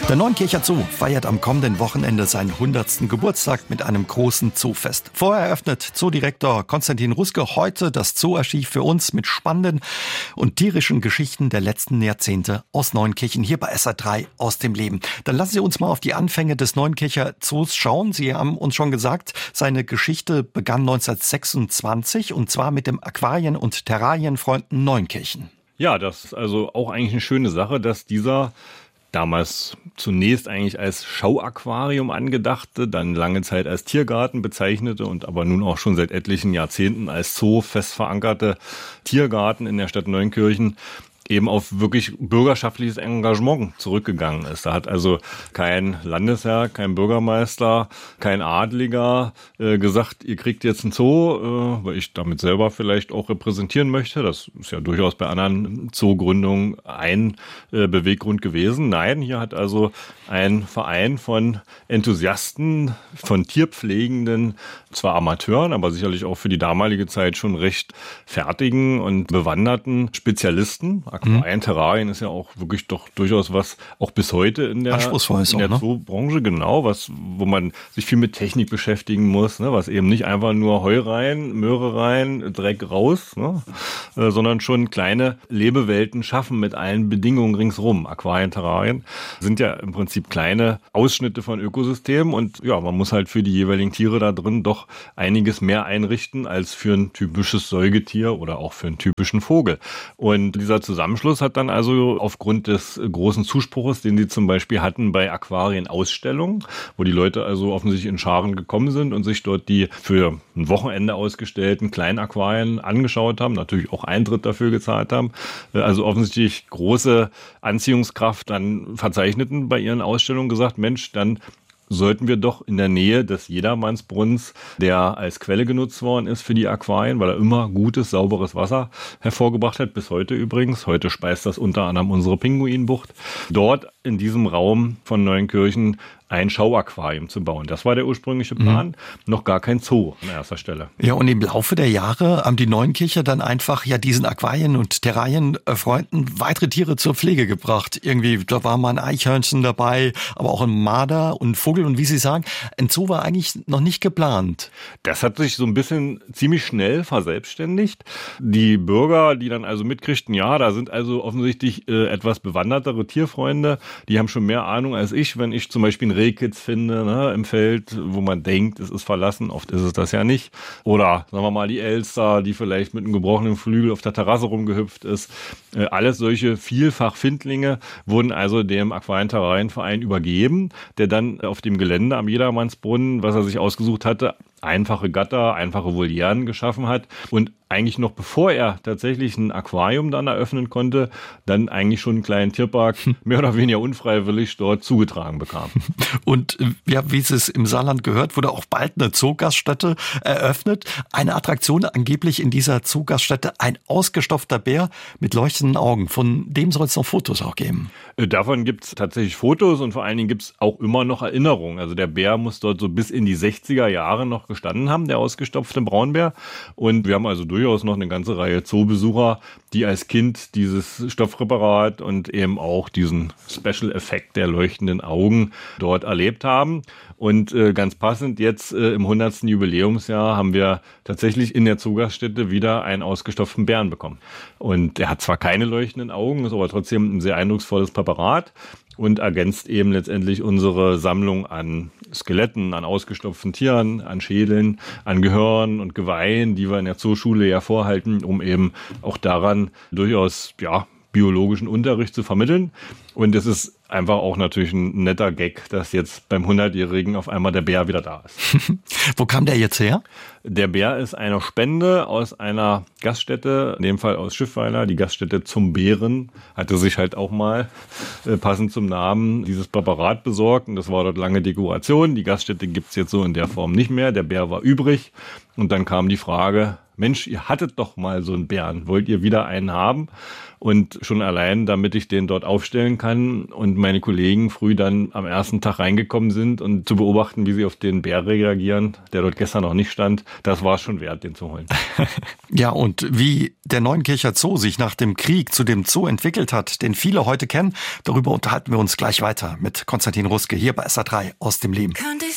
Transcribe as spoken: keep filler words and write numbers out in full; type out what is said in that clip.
Der Neunkircher Zoo feiert am kommenden Wochenende seinen hundertsten Geburtstag mit einem großen Zoofest. Vorher eröffnet Zoodirektor Konstantin Ruske heute das Zooarchiv für uns mit spannenden und tierischen Geschichten der letzten Jahrzehnte aus Neunkirchen, hier bei S R drei aus dem Leben. Dann lassen Sie uns mal auf die Anfänge des Neunkircher Zoos schauen. Sie haben uns schon gesagt, seine Geschichte begann neunzehnhundertsechsundzwanzig und zwar mit dem Aquarien- und Terrarienfreunden Neunkirchen. Ja, das ist also auch eigentlich eine schöne Sache, dass dieser damals zunächst eigentlich als Schauaquarium angedachte, dann lange Zeit als Tiergarten bezeichnete und aber nun auch schon seit etlichen Jahrzehnten als Zoo fest verankerte Tiergarten in der Stadt Neunkirchen eben auf wirklich bürgerschaftliches Engagement zurückgegangen ist. Da hat also kein Landesherr, kein Bürgermeister, kein Adliger äh, gesagt, ihr kriegt jetzt einen Zoo, äh, weil ich damit selber vielleicht auch repräsentieren möchte. Das ist ja durchaus bei anderen Zoogründungen ein äh, Beweggrund gewesen. Nein, hier hat also ein Verein von Enthusiasten, von Tierpflegenden, zwar Amateuren, aber sicherlich auch für die damalige Zeit schon recht fertigen und bewanderten Spezialisten. Aquarien, Terrarien ist ja auch wirklich doch durchaus was, auch bis heute in der, in der Zoobranche, genau, was, wo man sich viel mit Technik beschäftigen muss, ne, was eben nicht einfach nur Heu rein, Möhre rein, Dreck raus, ne, äh, sondern schon kleine Lebewelten schaffen mit allen Bedingungen ringsrum. Aquarien, Terrarien sind ja im Prinzip kleine Ausschnitte von Ökosystemen und ja, man muss halt für die jeweiligen Tiere da drin doch einiges mehr einrichten als für ein typisches Säugetier oder auch für einen typischen Vogel. Und dieser Zusammenhang Zusammenschluss hat dann also aufgrund des großen Zuspruches, den sie zum Beispiel hatten bei Aquarienausstellungen, wo die Leute also offensichtlich in Scharen gekommen sind und sich dort die für ein Wochenende ausgestellten kleinen Aquarien angeschaut haben, natürlich auch Eintritt dafür gezahlt haben, also offensichtlich große Anziehungskraft dann verzeichneten bei ihren Ausstellungen, gesagt, Mensch, dann sollten wir doch in der Nähe des Jedermannsbrunnens, der als Quelle genutzt worden ist für die Aquarien, weil er immer gutes, sauberes Wasser hervorgebracht hat, bis heute übrigens. Heute speist das unter anderem unsere Pinguinbucht. Dort in diesem Raum von Neunkirchen ein Schauaquarium zu bauen. Das war der ursprüngliche Plan. Mhm. Noch gar kein Zoo an erster Stelle. Ja, und im Laufe der Jahre haben die Neunkircher dann einfach ja diesen Aquarien- und Terrarienfreunden weitere Tiere zur Pflege gebracht. Irgendwie, da war mal ein Eichhörnchen dabei, aber auch ein Marder und Vogel. Und wie Sie sagen, ein Zoo war eigentlich noch nicht geplant. Das hat sich so ein bisschen ziemlich schnell verselbstständigt. Die Bürger, die dann also mitkriegten, ja, da sind also offensichtlich äh, etwas bewandertere Tierfreunde, die haben schon mehr Ahnung als ich, wenn ich zum Beispiel ein Rehkitz finde, ne, im Feld, wo man denkt, es ist verlassen, oft ist es das ja nicht. Oder sagen wir mal die Elster, die vielleicht mit einem gebrochenen Flügel auf der Terrasse rumgehüpft ist. Äh, alles solche Vielfach-Findlinge wurden also dem Aquarien-Terrarienverein übergeben, der dann auf dem Gelände am Jedermannsbrunnen, was er sich ausgesucht hatte, einfache Gatter, einfache Volieren geschaffen hat und eigentlich noch bevor er tatsächlich ein Aquarium dann eröffnen konnte, dann eigentlich schon einen kleinen Tierpark mehr oder weniger unfreiwillig dort zugetragen bekam. Und ja, wie es im Saarland gehört, wurde auch bald eine Zoogaststätte eröffnet. Eine Attraktion angeblich in dieser Zoogaststätte, ein ausgestopfter Bär mit leuchtenden Augen. Von dem soll es noch Fotos auch geben. Davon gibt es tatsächlich Fotos und vor allen Dingen gibt es auch immer noch Erinnerungen. Also der Bär muss dort so bis in die sechziger Jahre noch gestanden haben, der ausgestopfte Braunbär. Und wir haben also durchaus noch eine ganze Reihe Zoobesucher, die als Kind dieses Stoffpräparat und eben auch diesen Special-Effekt der leuchtenden Augen dort erlebt haben. Und äh, ganz passend jetzt äh, im hundertsten Jubiläumsjahr haben wir tatsächlich in der Zoogaststätte wieder einen ausgestopften Bären bekommen. Und er hat zwar keine leuchtenden Augen, ist aber trotzdem ein sehr eindrucksvolles Präparat und ergänzt eben letztendlich unsere Sammlung an Skeletten, an ausgestopften Tieren, an Schädeln, an Gehirn und Geweihen, die wir in der Zooschule ja vorhalten, um eben auch daran durchaus, ja, biologischen Unterricht zu vermitteln. Und es ist einfach auch natürlich ein netter Gag, dass jetzt beim hundertjährigen auf einmal der Bär wieder da ist. Wo kam der jetzt her? Der Bär ist eine Spende aus einer Gaststätte, in dem Fall aus Schiffweiler. Die Gaststätte Zum Bären hatte sich halt auch mal äh, passend zum Namen dieses Präparat besorgt. Und das war dort lange Dekoration. Die Gaststätte gibt's jetzt so in der Form nicht mehr. Der Bär war übrig. Und dann kam die Frage, Mensch, ihr hattet doch mal so einen Bären. Wollt ihr wieder einen haben? Und schon allein, damit ich den dort aufstellen kann und meine Kollegen früh dann am ersten Tag reingekommen sind und zu beobachten, wie sie auf den Bär reagieren, der dort gestern noch nicht stand, das war schon wert, den zu holen. Ja, und wie der Neuenkircher Zoo sich nach dem Krieg zu dem Zoo entwickelt hat, den viele heute kennen, darüber unterhalten wir uns gleich weiter mit Konstantin Ruske hier bei S A drei aus dem Leben.